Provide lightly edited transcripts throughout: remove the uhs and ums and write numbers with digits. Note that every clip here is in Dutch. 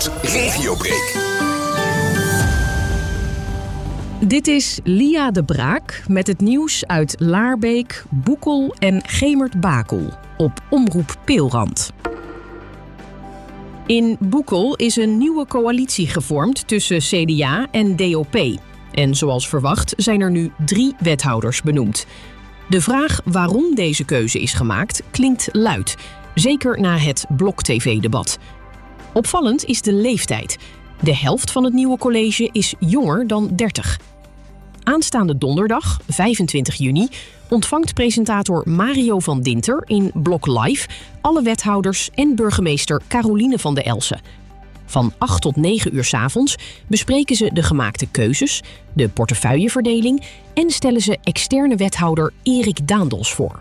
Peelrand Regiobreak. Dit is Lia de Braak met het nieuws uit Laarbeek, Boekel en Gemert-Bakel op Omroep Peelrand. In Boekel is een nieuwe coalitie gevormd tussen CDA en DOP. En zoals verwacht zijn er nu 3 wethouders benoemd. De vraag waarom deze keuze is gemaakt klinkt luid, zeker na het Blok-TV-debat. Opvallend is de leeftijd. De helft van het nieuwe college is jonger dan 30. Aanstaande donderdag, 25 juni, ontvangt presentator Mario van Dinter in Blok Live alle wethouders en burgemeester Caroline van der Elsen. Van 8 tot 9 uur 's avonds bespreken ze de gemaakte keuzes, de portefeuilleverdeling en stellen ze externe wethouder Erik Daendels voor.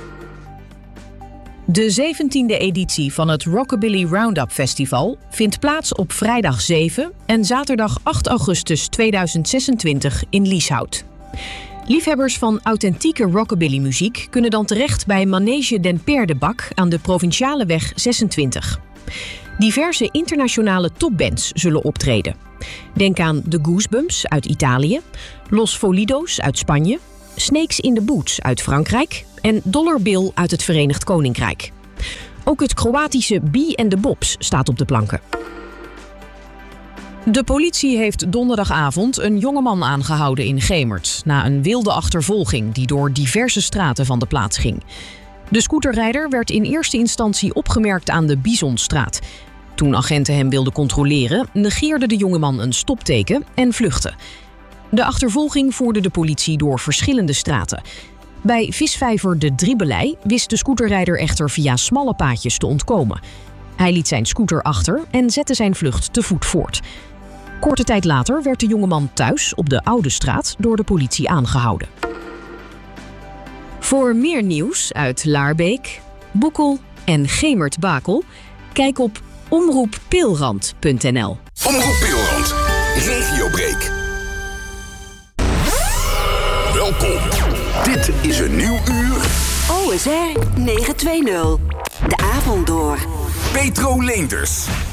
De 17e editie van het Rockabilly Roundup Festival vindt plaats op vrijdag 7 en zaterdag 8 augustus 2026 in Lieshout. Liefhebbers van authentieke rockabilly-muziek kunnen dan terecht bij Manege den Perdebak aan de Provinciale-weg 26. Diverse internationale topbands zullen optreden. Denk aan The Goosebumps uit Italië, Los Folidos uit Spanje, Snakes in the Boots uit Frankrijk en Dollar Bill uit het Verenigd Koninkrijk. Ook het Kroatische Bee and the Bobs staat op de planken. De politie heeft donderdagavond een jongeman aangehouden in Gemert na een wilde achtervolging die door diverse straten van de plaats ging. De scooterrijder werd in eerste instantie opgemerkt aan de Bisonstraat. Toen agenten hem wilden controleren, negeerde de jongeman een stopteken en vluchtte. De achtervolging voerde de politie door verschillende straten. Bij visvijver De Driebelei wist de scooterrijder echter via smalle paadjes te ontkomen. Hij liet zijn scooter achter en zette zijn vlucht te voet voort. Korte tijd later werd de jongeman thuis op de Oude Straat door de politie aangehouden. Voor meer nieuws uit Laarbeek, Boekel en Gemert-Bakel, kijk op omroeppeelrand.nl. Omroep Peelrand Regiobreak. Welkom. Dit is een nieuw uur. OSR 920. De avond door. Petro Leenders.